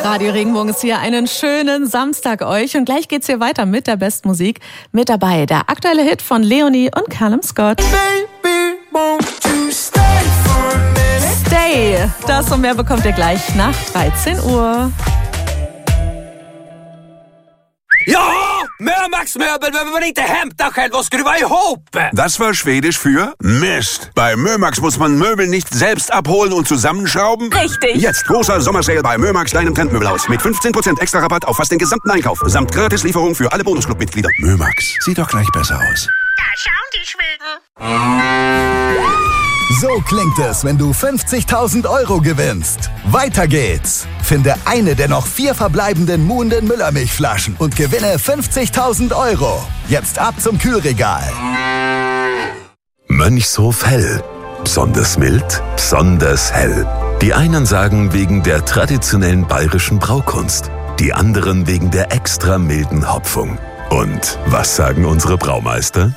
Radio Regenbogen ist hier. Einen schönen Samstag euch. Und gleich geht's hier weiter mit der Bestmusik. Mit dabei der aktuelle Hit von Leonie und Callum Scott. Baby, won't you stay for a minute? Stay. Das und mehr bekommt ihr gleich nach 13 Uhr. Ja! Mömax Möbel behöver man inte hämta själv och skruva ihop! Das war Schwedisch für Mist. Bei Mömax muss man Möbel nicht selbst abholen und zusammenschrauben. Richtig. Jetzt großer Sommersale bei Mömax, deinem Trendmöbelhaus. Mit 15% extra Rabatt auf fast den gesamten Einkauf. Samt Gratislieferung für alle Bonusclub-Mitglieder. Mömax, sieht doch gleich besser aus. Da schauen die Schweden. So klingt es, wenn du 50.000 Euro gewinnst. Weiter geht's. Finde eine der noch 4 verbleibenden Muhnden Müllermilchflaschen und gewinne 50.000 Euro. Jetzt ab zum Kühlregal. Mönchshof Hell. Besonders mild, besonders hell. Die einen sagen wegen der traditionellen bayerischen Braukunst. Die anderen wegen der extra milden Hopfung. Und was sagen unsere Braumeister?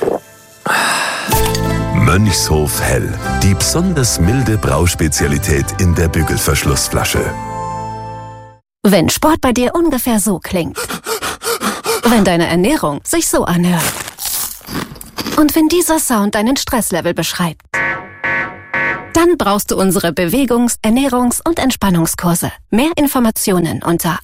Mönchshof Hell. Die besonders milde Brauspezialität in der Bügelverschlussflasche. Wenn Sport bei dir ungefähr so klingt. Wenn deine Ernährung sich so anhört. Und wenn dieser Sound deinen Stresslevel beschreibt. Dann brauchst du unsere Bewegungs-, Ernährungs- und Entspannungskurse. Mehr Informationen unter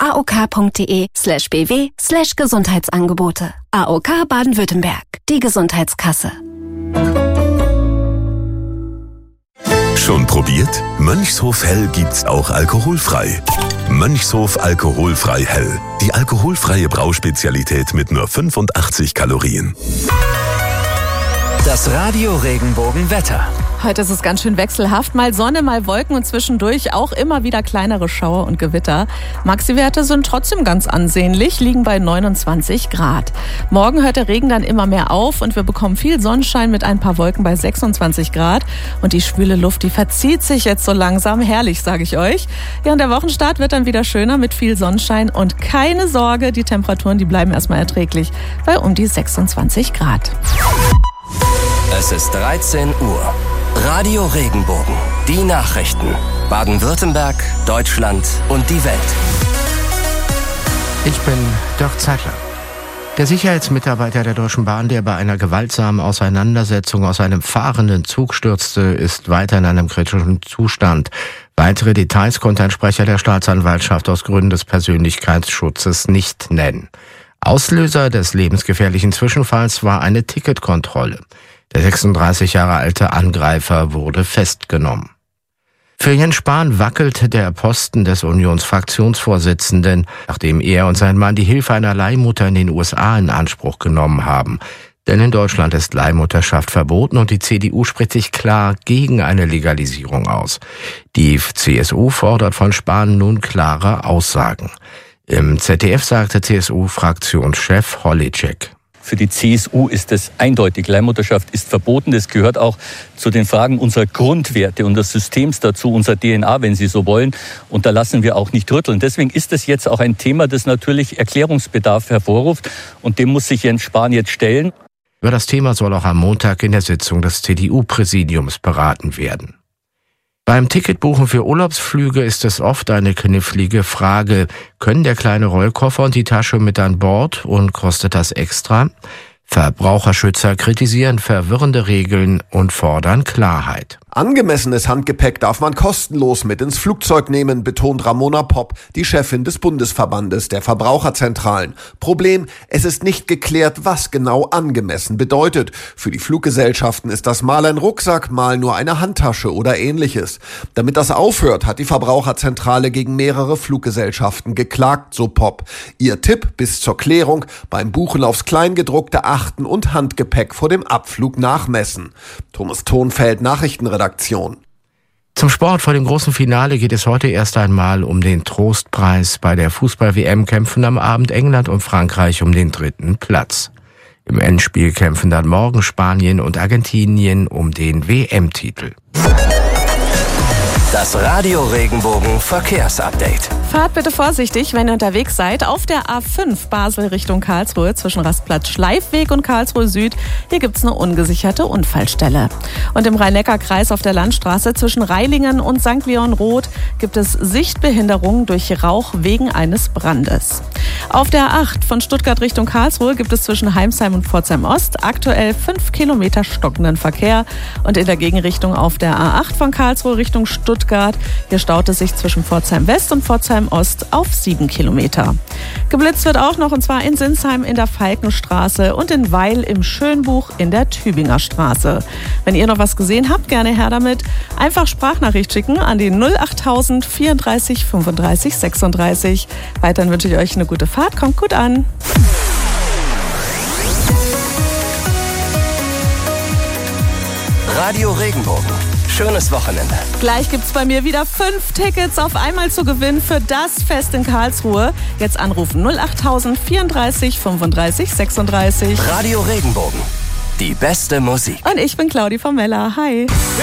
aok.de/bw/Gesundheitsangebote. AOK Baden-Württemberg. Die Gesundheitskasse. Schon probiert? Mönchshof Hell gibt's auch alkoholfrei. Mönchshof Alkoholfrei Hell. Die alkoholfreie Brauspezialität mit nur 85 Kalorien. Das Radio Regenbogen Wetter. Heute ist es ganz schön wechselhaft. Mal Sonne, mal Wolken und zwischendurch auch immer wieder kleinere Schauer und Gewitter. Maxi-Werte sind trotzdem ganz ansehnlich, liegen bei 29 Grad. Morgen hört der Regen dann immer mehr auf und wir bekommen viel Sonnenschein mit ein paar Wolken bei 26 Grad. Und die schwüle Luft, die verzieht sich jetzt so langsam. Herrlich, sage ich euch. Ja, und der Wochenstart wird dann wieder schöner mit viel Sonnenschein. Und keine Sorge, die Temperaturen, die bleiben erstmal erträglich bei um die 26 Grad. Es ist 13 Uhr. Radio Regenbogen. Die Nachrichten. Baden-Württemberg, Deutschland und die Welt. Ich bin Dirk Zeitler. Der Sicherheitsmitarbeiter der Deutschen Bahn, der bei einer gewaltsamen Auseinandersetzung aus einem fahrenden Zug stürzte, ist weiter in einem kritischen Zustand. Weitere Details konnte ein Sprecher der Staatsanwaltschaft aus Gründen des Persönlichkeitsschutzes nicht nennen. Auslöser des lebensgefährlichen Zwischenfalls war eine Ticketkontrolle. Der 36 Jahre alte Angreifer wurde festgenommen. Für Jens Spahn wackelt der Posten des Unionsfraktionsvorsitzenden, nachdem er und sein Mann die Hilfe einer Leihmutter in den USA in Anspruch genommen haben. Denn in Deutschland ist Leihmutterschaft verboten und die CDU spricht sich klar gegen eine Legalisierung aus. Die CSU fordert von Spahn nun klare Aussagen. Im ZDF sagte CSU-Fraktionschef Holitschek: Für die CSU ist es eindeutig, Leihmutterschaft ist verboten. Das gehört auch zu den Fragen unserer Grundwerte und des Systems dazu, unserer DNA, wenn Sie so wollen. Und da lassen wir auch nicht rütteln. Deswegen ist es jetzt auch ein Thema, das natürlich Erklärungsbedarf hervorruft. Und dem muss sich Jens Spahn jetzt stellen. Über das Thema soll auch am Montag in der Sitzung des CDU-Präsidiums beraten werden. Beim Ticketbuchen für Urlaubsflüge ist es oft eine knifflige Frage. Können der kleine Rollkoffer und die Tasche mit an Bord und kostet das extra? Verbraucherschützer kritisieren verwirrende Regeln und fordern Klarheit. Angemessenes Handgepäck darf man kostenlos mit ins Flugzeug nehmen, betont Ramona Popp, die Chefin des Bundesverbandes der Verbraucherzentralen. Problem, es ist nicht geklärt, was genau angemessen bedeutet. Für die Fluggesellschaften ist das mal ein Rucksack, mal nur eine Handtasche oder ähnliches. Damit das aufhört, hat die Verbraucherzentrale gegen mehrere Fluggesellschaften geklagt, so Popp. Ihr Tipp bis zur Klärung: beim Buchen aufs Kleingedruckte achten und Handgepäck vor dem Abflug nachmessen. Thomas Thonfeld, Nachrichtenredaktion. Zum Sport. Vor dem großen Finale geht es heute erst einmal um den Trostpreis. Bei der Fußball-WM kämpfen am Abend England und Frankreich um den 3. Platz. Im Endspiel kämpfen dann morgen Spanien und Argentinien um den WM-Titel. Das Radio Regenbogen Verkehrsupdate. Fahrt bitte vorsichtig, wenn ihr unterwegs seid. Auf der A5 Basel Richtung Karlsruhe zwischen Rastplatz Schleifweg und Karlsruhe Süd. Hier gibt's eine ungesicherte Unfallstelle. Und im Rhein-Neckar-Kreis auf der Landstraße zwischen Reilingen und St. Leon Roth gibt es Sichtbehinderungen durch Rauch wegen eines Brandes. Auf der A8 von Stuttgart Richtung Karlsruhe gibt es zwischen Heimsheim und Pforzheim Ost aktuell 5 Kilometer stockenden Verkehr. Und in der Gegenrichtung auf der A8 von Karlsruhe Richtung Stuttgart. Hier staut es sich zwischen Pforzheim West und Pforzheim Ost auf 7 Kilometer. Geblitzt wird auch noch, und zwar in Sinsheim in der Falkenstraße und in Weil im Schönbuch in der Tübinger Straße. Wenn ihr noch was gesehen habt, gerne her damit. Einfach Sprachnachricht schicken an die 08000 34 35 36. Weiterhin wünsche ich euch eine gute Fahrt. Kommt gut an. Radio Regenbogen. Schönes Wochenende. Gleich gibt's bei mir wieder 5 Tickets auf einmal zu gewinnen für das Fest in Karlsruhe. Jetzt anrufen 08000 34 35 36. Radio Regenbogen. Die beste Musik. Und ich bin Claudi Formella. Hi.